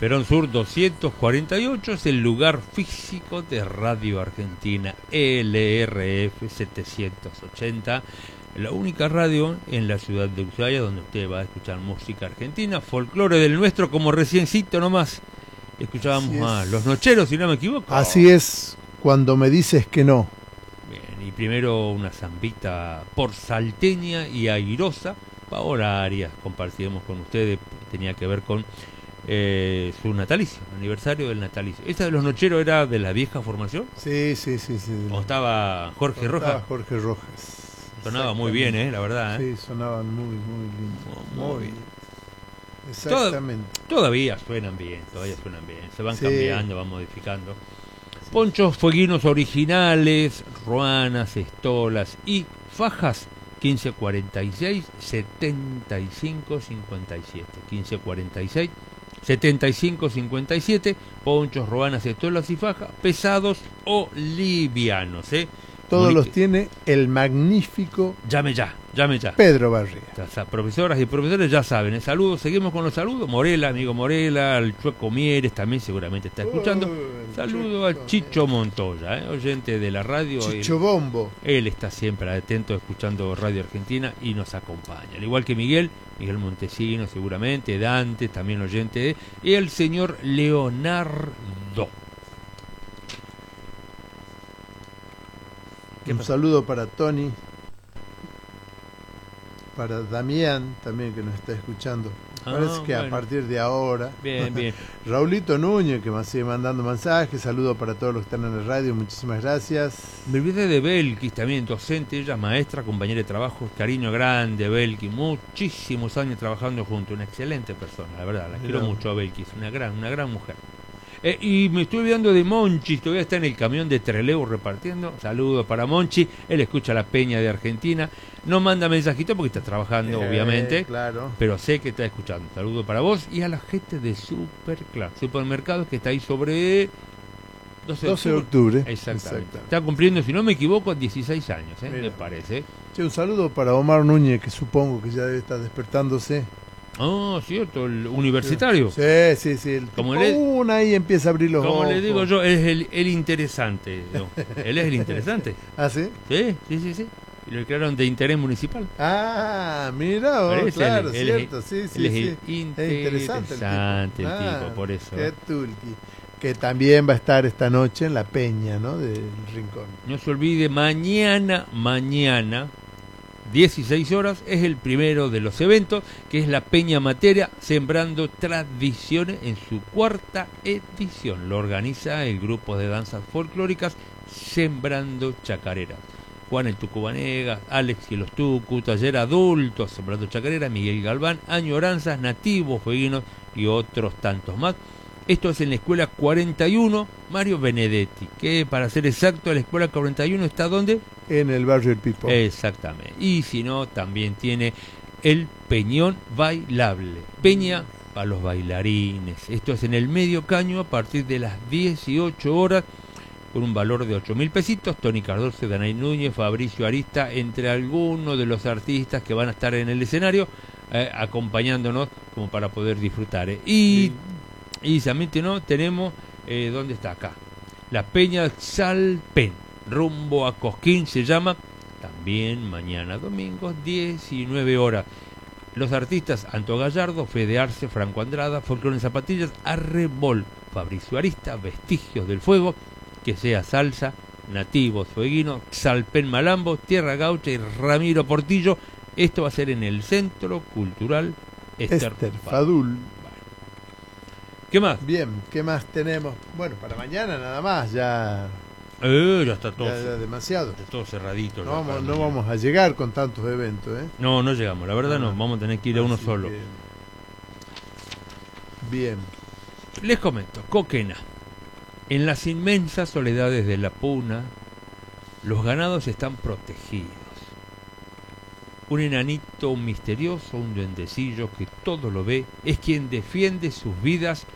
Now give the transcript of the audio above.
Perón Sur 248 es el lugar físico de Radio Argentina, LRF 780, la única radio en la ciudad de Ushuaia donde usted va a escuchar música argentina, folclore del nuestro, como reciencito nomás escuchábamos a Los Nocheros, si no me equivoco. Así es, cuando me dices que no. Bien, y primero una zambita por salteña y airosa. Paola Arias compartimos con ustedes, tenía que ver con su natalicio, aniversario del natalicio. ¿Esta de Los Nocheros era de la vieja formación? Sí. ¿O estaba Jorge Rojas? Estaba Jorge Rojas. Sonaba muy bien, la verdad. Sí, sonaban muy lindo. Muy bien. Exactamente. Todavía suenan bien. Se van cambiando, van modificando. Sí. Ponchos fueguinos originales, ruanas, estolas y fajas 1546 75 57. 1546 75 57. Ponchos, ruanas, estolas y fajas, pesados o livianos, Todos los tiene el magnífico Llame ya. Pedro Barría. Profesoras y profesores ya saben. Saludos, seguimos con los saludos. Morela, amigo Morela, el Chueco Mieres también seguramente está escuchando. Saludo a Chicho Montoya, oyente de la radio. Chicho Bombo. Él está siempre atento escuchando Radio Argentina y nos acompaña. Al igual que Miguel Montesino seguramente, Dante también oyente, y el señor Leonardo. Un saludo para Tony, para Damián también, que nos está escuchando. Parece que a partir de ahora. Bien. Raulito Núñez, que me sigue mandando mensajes. Saludo para todos los que están en la radio, muchísimas gracias. Me olvidé de Belkis también, docente, ella maestra, compañera de trabajo, cariño grande, Belkis, muchísimos años trabajando juntos, una excelente persona, la verdad, la quiero mucho a Belkis, una gran mujer. Y me estoy olvidando de Monchi, todavía está en el camión de Trelew repartiendo. Saludos para Monchi, él escucha la Peña de Argentina. No manda mensajito porque está trabajando, obviamente. Claro. Pero sé que está escuchando. Saludos para vos y a la gente de Supermercados que está ahí sobre 12 de octubre. Exactamente. Está cumpliendo, si no me equivoco, 16 años, me parece. Che, un saludo para Omar Núñez, que supongo que ya debe estar despertándose. Oh, cierto, el universitario. Sí. Como ahí empieza a abrir los ojos. Como le digo yo, es el interesante. ¿No? Él es el interesante. ¿Ah, sí? Sí. Y lo declararon de interés municipal. Ah, mira, claro, cierto. Sí. Es interesante el tipo, por eso. Qué tulqui. Que también va a estar esta noche en la Peña, ¿no? Del Rincón. No se olvide, mañana 16 horas, es el primero de los eventos, que es la Peña Materia, Sembrando Tradiciones, en su 4ª edición. Lo organiza el grupo de danzas folclóricas Sembrando Chacarera. Juan el Tucubanega, Alex y los Tucu, Taller Adultos, Sembrando Chacarera, Miguel Galván, Añoranzas, Nativos, Fueguinos y otros tantos más. Esto es en la Escuela 41 Mario Benedetti, que para ser exacto, la Escuela 41 está ¿dónde? En el barrio El Pipo. Exactamente. Y si no, también tiene el Peñón Bailable. Peña para los bailarines. Esto es en el Medio Caño a partir de las 18 horas, con un valor de 8.000 pesitos. Tony Cardoso, Danay Núñez, Fabricio Arista, entre algunos de los artistas que van a estar en el escenario, acompañándonos como para poder disfrutar. Y también tenemos, ¿dónde está? Acá. La Peña Salpen, rumbo a Cosquín se llama, también mañana domingo, 19 horas. Los artistas Anto Gallardo, Fede Arce, Franco Andrada, Folclore en Zapatillas, Arrebol, Fabricio Arista, Vestigios del Fuego, Que Sea Salsa, Nativos Fueguinos, Salpen Malambo, Tierra Gaucha y Ramiro Portillo. Esto va a ser en el Centro Cultural Ester Fadul. ¿Qué más? Bien, ¿qué más tenemos? Bueno, para mañana nada más, ya está todo. Ya demasiado. Está todo cerradito. No vamos a llegar con tantos eventos, ¿eh? No llegamos, la verdad no. Vamos a tener que ir a uno solo. Bien. Les comento, Coquena. En las inmensas soledades de la Puna, los ganados están protegidos. Un enanito misterioso, un duendecillo que todo lo ve, es quien defiende sus vidas